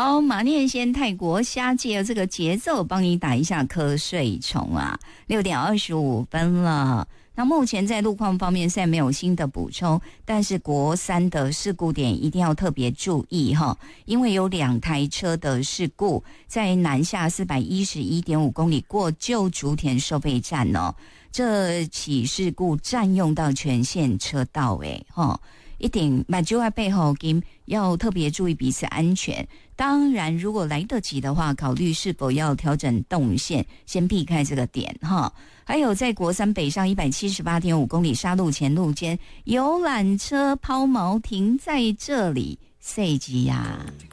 好，马念先泰国虾借这个节奏帮你打一下瞌睡虫啊，6:25了。那目前在路况方面现在没有新的补充，但是国三的事故点一定要特别注意哈，因为有2台车的事故，在南下411.5公里过旧竹田收费站哦，这起事故占用到全线车道一定马就在背后要特别注意彼此安全。当然如果来得及的话，考虑是否要调整动线，先避开这个点哈。还有在国三北上178.5公里沙路前路间，游览车抛锚停在这里，塞机呀。